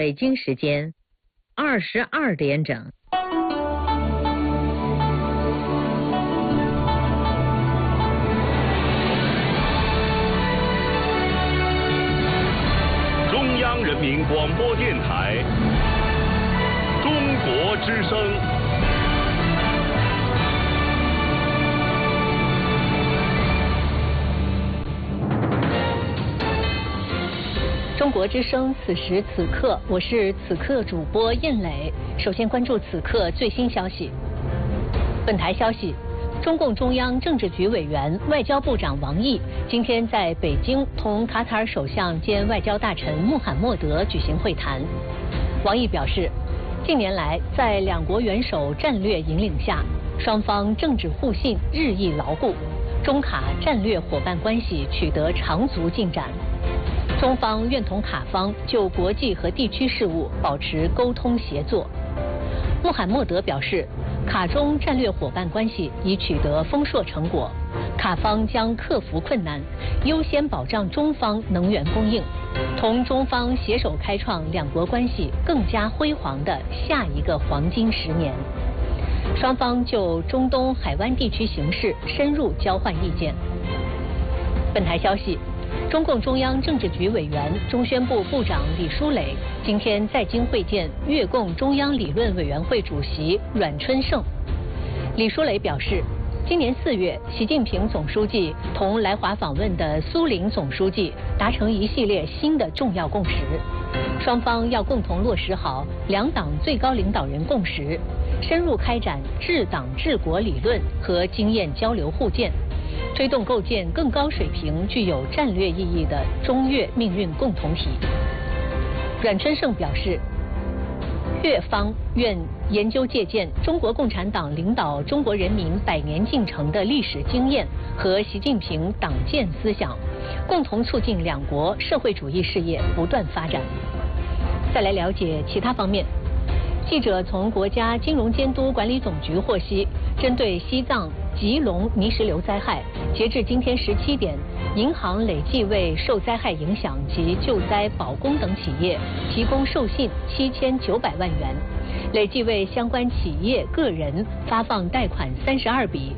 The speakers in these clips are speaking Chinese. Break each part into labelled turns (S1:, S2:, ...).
S1: 北京时间22点整。
S2: 中央人民广播电台中国之声。
S3: 中国之声，此时此刻，我是此刻主播燕磊。首先关注此刻最新消息。本台消息，中共中央政治局委员、外交部长王毅今天在北京同卡塔尔首相兼外交大臣穆罕默德举行会谈。王毅表示，近年来在两国元首战略引领下，双方政治互信日益牢固，中卡战略伙伴关系取得长足进展。中方愿同卡方就国际和地区事务保持沟通协作。穆罕默德表示，卡中战略伙伴关系已取得丰硕成果，卡方将克服困难，优先保障中方能源供应，同中方携手开创两国关系更加辉煌的下一个黄金10年。双方就中东海湾地区形势深入交换意见。本台消息，中共中央政治局委员、中宣部部长李书磊今天在京会见越共中央理论委员会主席阮春胜。李书磊表示，今年4月，习近平总书记同来华访问的苏林总书记达成一系列新的重要共识，双方要共同落实好两党最高领导人共识，深入开展治党治国理论和经验交流互鉴，推动构建更高水平、具有战略意义的中越命运共同体。阮春胜表示，越方愿研究借鉴中国共产党领导中国人民100年进程的历史经验和习近平党建思想，共同促进两国社会主义事业不断发展。再来了解其他方面。记者从国家金融监督管理总局获悉，针对西藏、吉隆泥石流灾害，截至今天17点，银行累计为受灾害影响及救灾保供等企业提供授信7900万元，累计为相关企业个人发放贷款32笔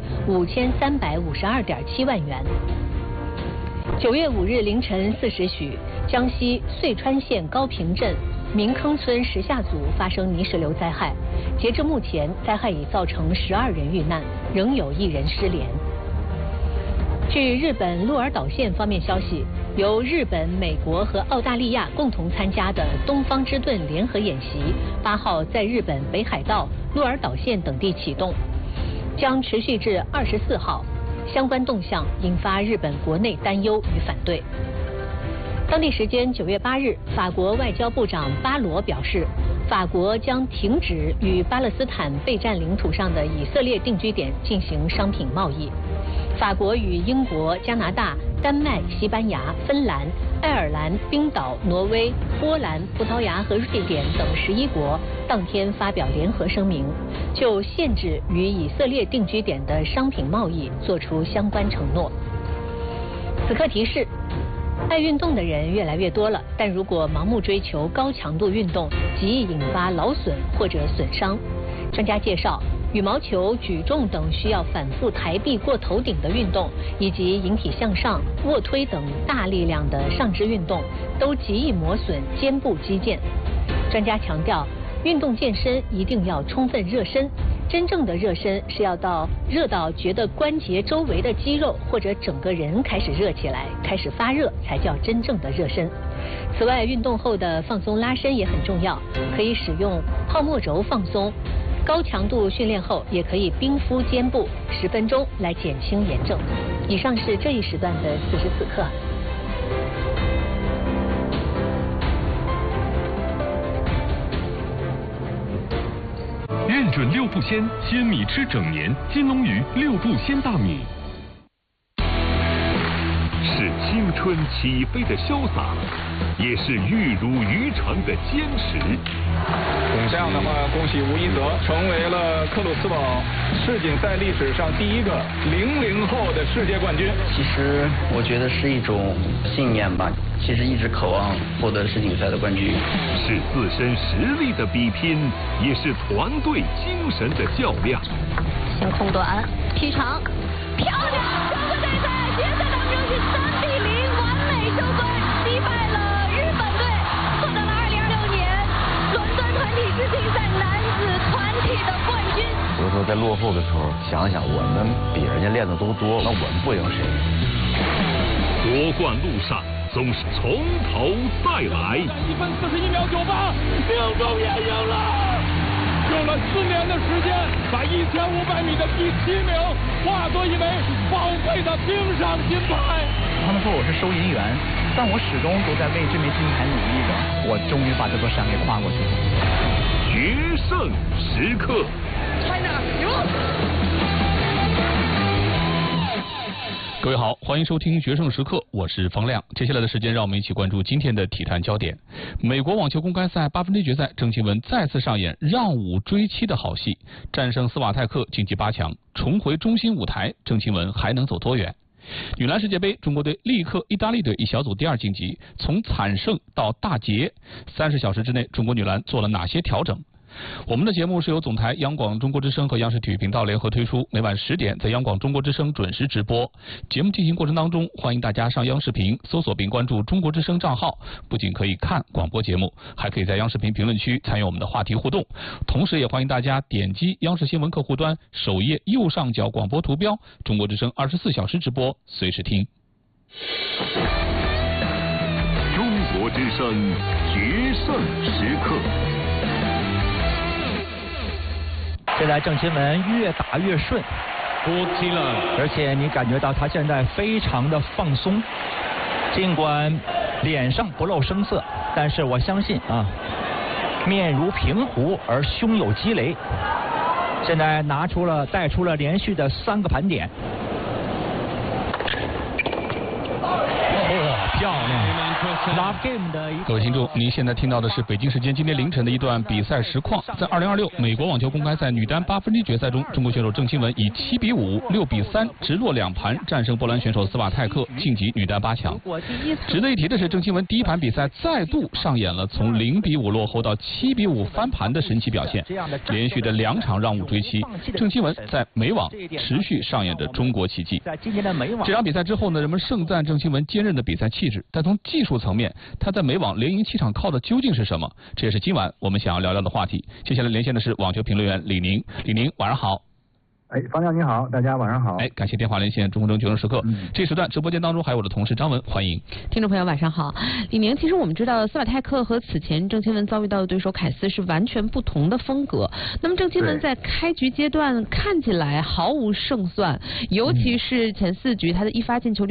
S3: 5352.7万元。9月5日凌晨4时许，江西遂川县高坪镇明坑村石下组发生泥石流灾害，截至目前，灾害已造成12人遇难，仍有1人失联。据日本鹿儿岛县方面消息，由日本、美国和澳大利亚共同参加的东方之盾联合演习，8号在日本北海道、鹿儿岛县等地启动，将持续至24号。相关动向引发日本国内担忧与反对。当地时间9月8日，法国外交部长巴罗表示，法国将停止与巴勒斯坦被占领土上的以色列定居点进行商品贸易。法国与英国、加拿大、丹麦、西班牙、芬兰、爱尔兰、冰岛、挪威、波兰、葡萄牙和瑞典等11国当天发表联合声明，就限制与以色列定居点的商品贸易作出相关承诺。此刻提示，爱运动的人越来越多了，但如果盲目追求高强度运动，极易引发劳损或者损伤。专家介绍，羽毛球、举重等需要反复抬臂过头顶的运动，以及引体向上、卧推等大力量的上肢运动，都极易磨损肩部肌腱。专家强调，运动健身一定要充分热身，真正的热身是要热到觉得关节周围的肌肉或者整个人开始热起来，开始发热，才叫真正的热身。此外，运动后的放松拉伸也很重要，可以使用泡沫轴放松。高强度训练后，也可以冰敷肩部10分钟来减轻炎症。以上是这一时段的此时此刻。
S2: 认准6步鲜，鲜米吃整年。金龙鱼6步鲜大米，是青春起飞的潇洒， 也是玉汝于成的坚持。
S4: 这样的话，恭喜吴一泽成为了克鲁斯堡世锦赛历史上第一个00后的世界冠军。
S5: 其实我觉得是一种信念吧，其实一直渴望获得世锦赛的冠军。
S2: 是自身实力的比拼，也是团队精神的较量。
S3: 先空短劈长，漂亮！中国队在决赛当中是3比0完美收官，击败了日本队，获得了2026年伦敦团体世锦赛男子团体的冠军。
S6: 有时候在落后的时候，想想我们比人家练的都多，那我们不赢谁？
S2: 夺冠路上总是从头再来。
S4: 1分41秒98，命中也赢了。用了4年的时间，把1500米的第7名化作一枚宝贵的冰上金牌。
S7: 他们说我是收银员，但我始终都在为这枚金牌努力着。我终于把这座山给跨过去了。
S2: 决胜时刻。
S8: 各位好，欢迎收听《决胜时刻》，我是方亮。接下来的时间，让我们一起关注今天的体坛焦点。美国网球公开赛8分之一决赛，郑钦文再次上演让5追7的好戏，战胜斯瓦泰克晋级8强，重回中心舞台，郑钦文还能走多远？女篮世界杯，中国队力克意大利队，以小组第2晋级，从惨胜到大捷，30小时之内，中国女篮做了哪些调整？我们的节目是由总台央广中国之声和央视体育频道联合推出，每晚10点在央广中国之声准时直播。节目进行过程当中，欢迎大家上央视频搜索并关注中国之声账号，不仅可以看广播节目，还可以在央视频评论区参与我们的话题互动。同时也欢迎大家点击央视新闻客户端首页右上角广播图标，中国之声24小时直播，随时听。
S2: 中国之声决胜时刻。
S7: 现在郑钦文越打越顺，而且你感觉到他现在非常的放松，尽管脸上不露声色，但是我相信啊，面如平湖而胸有积雷。现在带出了连续的3个盘点。漂亮！
S8: 各位听众，您现在听到的是北京时间今天凌晨的一段比赛实况。在2026美国网球公开赛女单8分之一决赛中，中国选手郑钦文以7比5、6比3直落2盘战胜波兰选手斯瓦泰克，晋级女单8强。值得一提的是，郑钦文第1盘比赛再度上演了从0比5落后到7比5翻盘的神奇表现，连续的2场让5追7，郑钦文在美网持续上演着中国奇迹。这场比赛之后呢，人们盛赞郑钦文坚韧的比赛气质，但从技术层面，他在美网连赢7场靠的究竟是什么？这也是今晚我们想要聊聊的话题。接下来连线的是网球评论员李宁，李宁晚上好。
S9: 方亮你好，大家晚上好。
S8: 感谢电话连线中国决胜时刻。这时段直播间当中还有我的同事张文，欢迎。
S10: 听众朋友晚上好。李宁，其实我们知道斯瓦泰克和此前郑钦文遭遇到的对手凯斯是完全不同的风格。那么郑钦文在开局阶段看起来毫无胜算，尤其是前4局他的一发进球